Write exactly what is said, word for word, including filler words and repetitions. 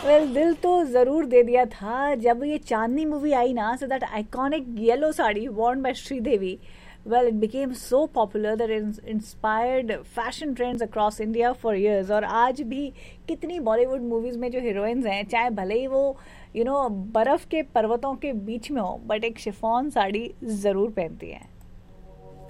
Well well, दिल तो ज़रूर दे दिया था जब ये चांदनी मूवी आई ना. So that iconic yellow sari worn by Sridevi. Well, it became so popular that it inspired fashion trends across India for years. और आज भी कितनी बॉलीवुड मूवीज़ में जो हीरोइंस हैं, चाहे भले ही वो यू नो बर्फ़ के पर्वतों के बीच में हो, बट एक शिफॉन साड़ी ज़रूर पहनती हैं.